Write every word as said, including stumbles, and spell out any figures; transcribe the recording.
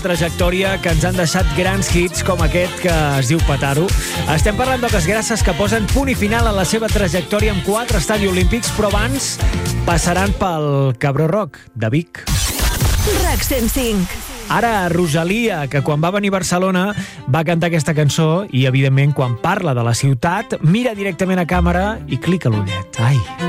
Trajectòria que ens han deixat grans hits com aquest que es diu Petar-ho. Estem parlant d'Oques Grasses que posen punt i final a la seva trajectòria amb quatre estadis olímpics, però abans passaran pel Cabró Rock de Vic. RAC cent cinc. Ara Rosalia, que quan va venir a Barcelona va cantar aquesta cançó i, evidentment, quan parla de la ciutat, mira directament a càmera i clica l'ullet. Ai...